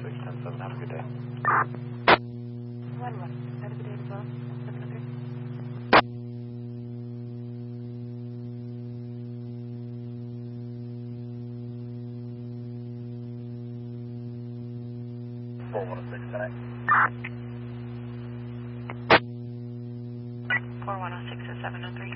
11610 have a good day. 1-1. Have a good day as well. 700. Four 106 tonight. 4106 at 703.